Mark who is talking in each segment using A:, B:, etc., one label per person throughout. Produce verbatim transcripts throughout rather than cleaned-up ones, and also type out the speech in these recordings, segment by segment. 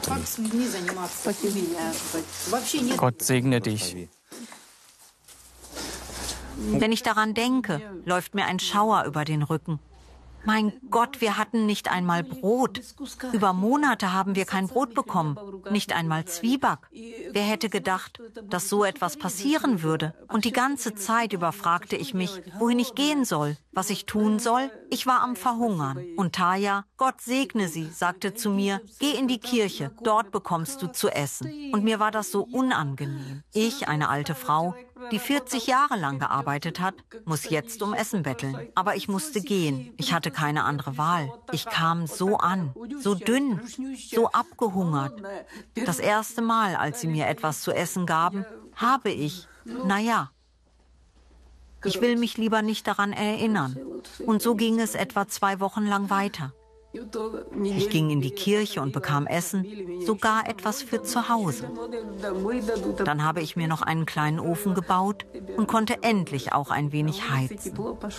A: Gott segne dich.
B: Wenn ich daran denke, läuft mir ein Schauer über den Rücken. Mein Gott, wir hatten nicht einmal Brot. Über Monate haben wir kein Brot bekommen, nicht einmal Zwieback. Wer hätte gedacht, dass so etwas passieren würde? Und die ganze Zeit über fragte ich mich, wohin ich gehen soll, was ich tun soll. Ich war am Verhungern. Und Taya, Gott segne sie, sagte zu mir, geh in die Kirche, dort bekommst du zu essen. Und mir war das so unangenehm. Ich, eine alte Frau, die vierzig Jahre lang gearbeitet hat, muss jetzt um Essen betteln. Aber ich musste gehen. Ich hatte keine andere Wahl. Ich kam so an, so dünn, so abgehungert. Das erste Mal, als sie mir etwas zu essen gaben, habe ich, naja, ich will mich lieber nicht daran erinnern. Und so ging es etwa zwei Wochen lang weiter. Ich ging in die Kirche und bekam Essen, sogar etwas für zu Hause. Dann habe ich mir noch einen kleinen Ofen gebaut und konnte endlich auch ein wenig heizen.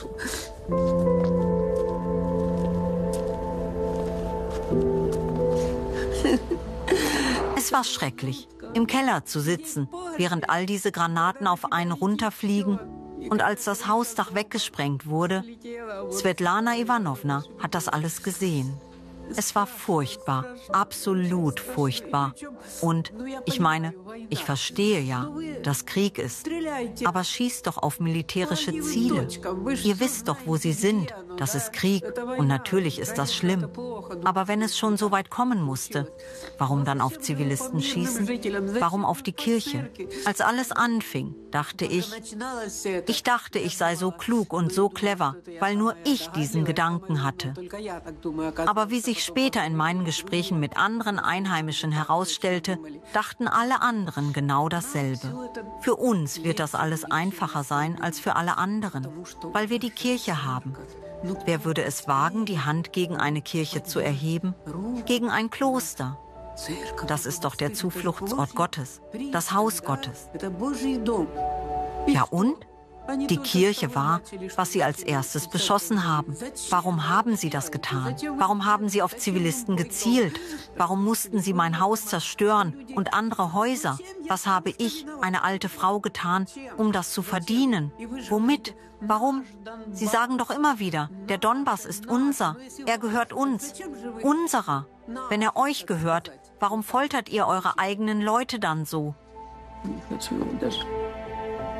B: Es war schrecklich, im Keller zu sitzen, während all diese Granaten auf einen runterfliegen. Und als das Hausdach weggesprengt wurde, Svetlana Ivanovna hat das alles gesehen. Es war furchtbar, absolut furchtbar. Und ich meine, ich verstehe ja, dass Krieg ist. Aber schießt doch auf militärische Ziele. Ihr wisst doch, wo sie sind. Das ist Krieg. Und natürlich ist das schlimm. Aber wenn es schon so weit kommen musste, warum dann auf Zivilisten schießen? Warum auf die Kirche? Als alles anfing, dachte ich, ich dachte, ich sei so klug und so clever, weil nur ich diesen Gedanken hatte. Aber wie sich später in meinen Gesprächen mit anderen Einheimischen herausstellte, dachten alle anderen genau dasselbe. Für uns wird das alles einfacher sein als für alle anderen, weil wir die Kirche haben. Wer würde es wagen, die Hand gegen eine Kirche zu erheben? Gegen ein Kloster? Das ist doch der Zufluchtsort Gottes, das Haus Gottes. Ja und? Die Kirche war, was sie als erstes beschossen haben. Warum haben sie das getan? Warum haben sie auf Zivilisten gezielt? Warum mussten sie mein Haus zerstören und andere Häuser? Was habe ich, eine alte Frau, getan, um das zu verdienen? Womit? Warum? Sie sagen doch immer wieder, der Donbass ist unser, er gehört uns, unserer. Wenn er euch gehört, warum foltert ihr eure eigenen Leute dann so?